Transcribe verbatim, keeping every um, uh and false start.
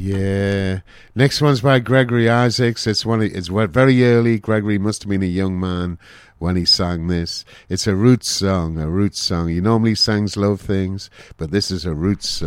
Yeah. Next one's by Gregory Isaacs. It's one. It's very early. Gregory must have been a young man when he sang this. It's a roots song, a roots song. He normally sings love things, but this is a roots song.